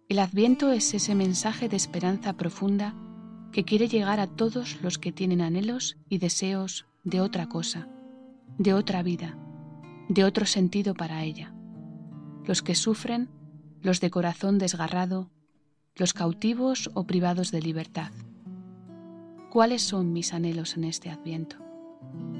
El Adviento es ese mensaje de esperanza profunda que quiere llegar a todos los que tienen anhelos y deseos de otra cosa, de otra vida, de otro sentido para ella. Los que sufren, los de corazón desgarrado, los cautivos o privados de libertad. ¿Cuáles son mis anhelos en este Adviento?